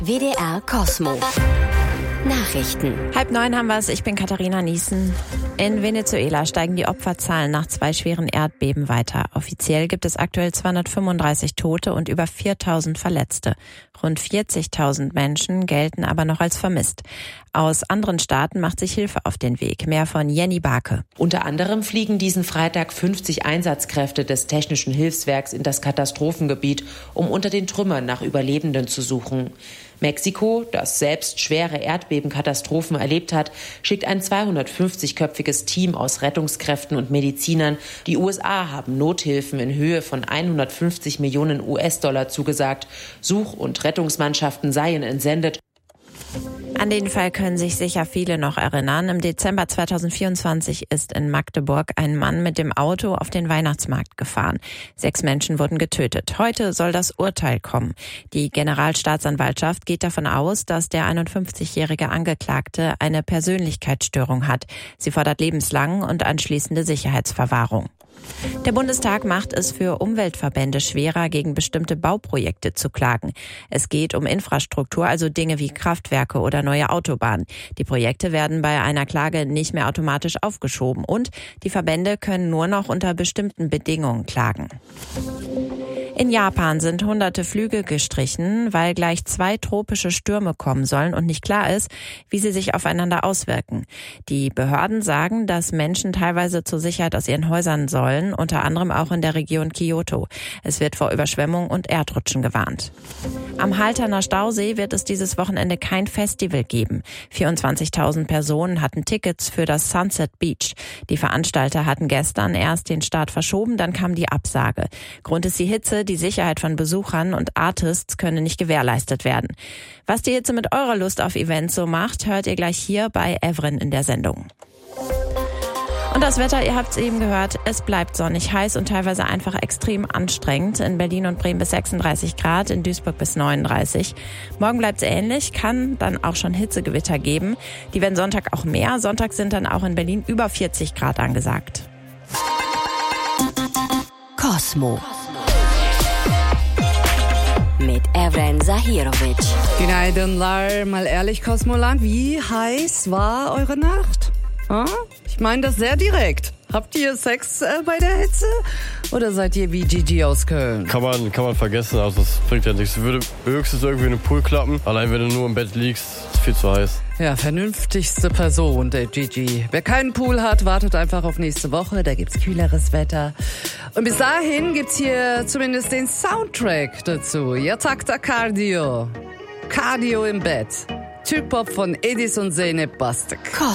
WDR Cosmo. Nachrichten. 8:30 haben wir es. Ich bin Katharina Niesen. In Venezuela steigen die Opferzahlen nach 2 schweren Erdbeben weiter. Offiziell gibt es aktuell 235 Tote und über 4.000 Verletzte. Rund 40.000 Menschen gelten aber noch als vermisst. Aus anderen Staaten macht sich Hilfe auf den Weg. Mehr von Jenny Barke. Unter anderem fliegen diesen Freitag 50 Einsatzkräfte des Technischen Hilfswerks in das Katastrophengebiet, um unter den Trümmern nach Überlebenden zu suchen. Mexiko, das selbst schwere Erdbebenkatastrophen erlebt hat, schickt ein 250-köpfiges Team aus Rettungskräften und Medizinern. Die USA haben Nothilfen in Höhe von 150 Millionen US-Dollar zugesagt. Such- und Rettungsmannschaften seien entsendet. An den Fall können sich sicher viele noch erinnern. Im Dezember 2024 ist in Magdeburg ein Mann mit dem Auto auf den Weihnachtsmarkt gefahren. 6 Menschen wurden getötet. Heute soll das Urteil kommen. Die Generalstaatsanwaltschaft geht davon aus, dass der 51-jährige Angeklagte eine Persönlichkeitsstörung hat. Sie fordert lebenslang und anschließende Sicherheitsverwahrung. Der Bundestag macht es für Umweltverbände schwerer, gegen bestimmte Bauprojekte zu klagen. Es geht um Infrastruktur, also Dinge wie Kraftwerke oder neue Autobahnen. Die Projekte werden bei einer Klage nicht mehr automatisch aufgeschoben und die Verbände können nur noch unter bestimmten Bedingungen klagen. In Japan sind hunderte Flüge gestrichen, weil gleich 2 tropische Stürme kommen sollen und nicht klar ist, wie sie sich aufeinander auswirken. Die Behörden sagen, dass Menschen teilweise zur Sicherheit aus ihren Häusern sollen, unter anderem auch in der Region Kyoto. Es wird vor Überschwemmung und Erdrutschen gewarnt. Am Halterner Stausee wird es dieses Wochenende kein Festival geben. 24.000 Personen hatten Tickets für das Sunset Beach. Die Veranstalter hatten gestern erst den Start verschoben, dann kam die Absage. Grund ist die Hitze. Die Sicherheit von Besuchern und Artists könne nicht gewährleistet werden. Was die Hitze mit eurer Lust auf Events so macht, hört ihr gleich hier bei Evren in der Sendung. Und das Wetter, ihr habt es eben gehört, es bleibt sonnig, heiß und teilweise einfach extrem anstrengend. In Berlin und Bremen bis 36 Grad, in Duisburg bis 39. Morgen bleibt es ähnlich, kann dann auch schon Hitzegewitter geben. Die werden Sonntag auch mehr. Sonntag sind dann auch in Berlin über 40 Grad angesagt. Cosmo. Mit Evren Zahirovic. Günaydınlar, mal ehrlich, Cosmoland, wie heiß war eure Nacht? Ich meine das sehr direkt. Habt ihr Sex bei der Hitze? Oder seid ihr wie Gigi aus Köln? Kann man vergessen, also das bringt ja nichts. Ich würde höchstens irgendwie in den Pool klappen. Allein wenn du nur im Bett liegst, ist viel zu heiß. Ja, vernünftigste Person, der Gigi. Wer keinen Pool hat, wartet einfach auf nächste Woche. Da gibt's kühleres Wetter. Und bis dahin gibt's hier zumindest den Soundtrack dazu. Ja, Takta Cardio. Cardio im Bett. Typ-Pop von Edis und Zeynep Bastık.